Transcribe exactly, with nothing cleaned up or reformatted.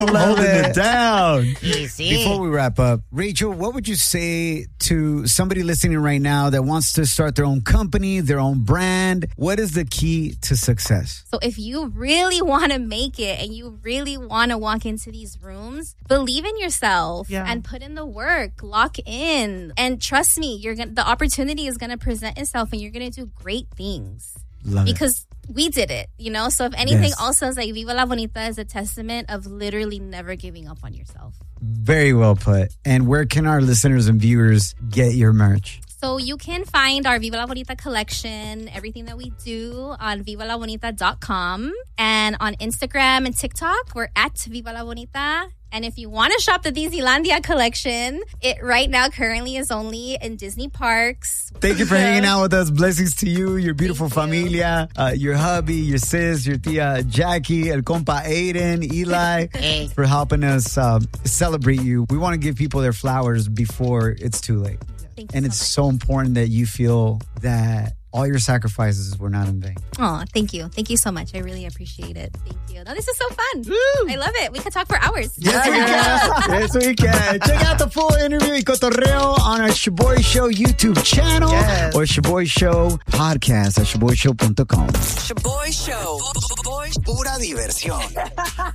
Holding it down. Easy. Before we wrap up, Rachel, what would you say to somebody listening right now that wants to start their own company, their own brand? What is the key to success? So if you really want to make it and you really want to walk into these rooms, believe in yourself yeah. and put in the work, lock in, and trust me, you're gonna, the opportunity is going to present itself and you're going to do great things. Love because it. we did it, you know? So if anything, Yes. also it's like Viva La Bonita is a testament of literally never giving up on yourself. Very well put. And where can our listeners and viewers get your merch? So you can find our Viva La Bonita collection, everything that we do on viva la bonita dot com. And on Instagram and TikTok, we're at Viva La Bonita. And if you want to shop the Disneylandia collection, it right now currently is only in Disney parks. Thank you for hanging out with us. Blessings to you, your beautiful Thank you. familia, uh, your hubby, your sis, your tia Jackie, el compa Aiden, Eli, Hey. for helping us um, celebrate you. We want to give people their flowers before it's too late. Thank you And so it's much. so important that you feel that all your sacrifices were not in vain. Oh, thank you. Thank you so much. I really appreciate it. Thank you. No, this is so fun. Woo. I love it. We could talk for hours. Yes, we can. Yes, we can. Check out the full interview y cotorreo on our Shaboy Show YouTube channel Yes. or Shaboy Show podcast at shaboy show dot com. Shaboy Show. Pura diversión.